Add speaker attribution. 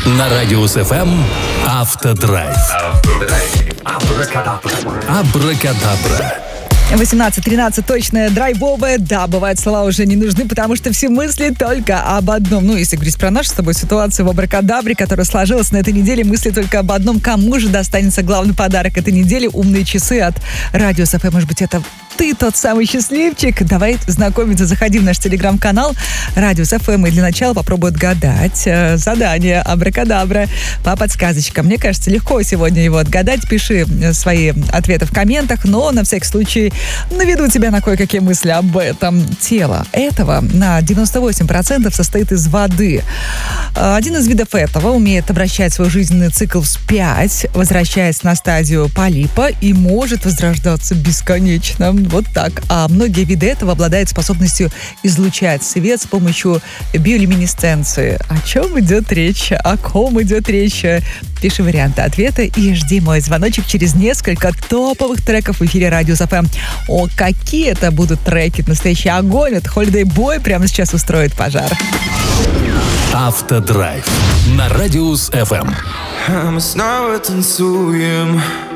Speaker 1: На Радиус ФМ Автодрайв. Абракадабра.
Speaker 2: 18:13, точное, драйвовое. Да, бывает, слова уже не нужны, потому что все мысли только об одном. Ну, если говорить про нашу с тобой ситуацию в абракадабре, которая сложилась на этой неделе, мысли только об одном. Кому же достанется главный подарок этой недели? Умные часы от Радиус ФМ. Может быть, это ты тот самый счастливчик? Давай знакомиться. Заходи в наш телеграм-канал Радиус ФМ и для начала попробуй отгадать задание абракадабра по подсказочкам. Мне кажется, легко сегодня его отгадать. Пиши свои ответы в комментах, но на всякий случай наведу тебя на кое-какие мысли об этом. Тело этого на 98% состоит из воды. Один из видов этого умеет обращать свой жизненный цикл вспять, возвращаясь на стадию полипа и может возрождаться бесконечно. Вот так. А многие виды этого обладают способностью излучать свет с помощью биолюминесценции. О чем идет речь? О ком идет речь? Пиши варианты ответа и жди мой звоночек через несколько топовых треков в эфире Радиус ФМ. О, какие это будут треки! Настоящий огонь! Это Holiday Boy прямо сейчас устроит пожар.
Speaker 1: Автодрайв на Радиус ФМ.
Speaker 3: Мы снова танцуем.